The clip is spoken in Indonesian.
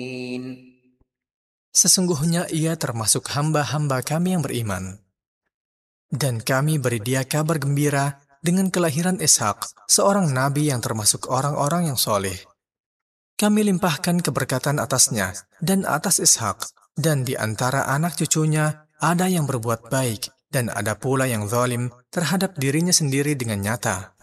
Sesungguhnya ia termasuk hamba-hamba kami yang beriman. Dan kami beri dia kabar gembira dengan kelahiran Ishak, seorang nabi yang termasuk orang-orang yang soleh. Kami limpahkan keberkatan atasnya dan atas Ishak, dan di antara anak cucunya ada yang berbuat baik, dan ada pula yang zalim terhadap dirinya sendiri dengan nyata.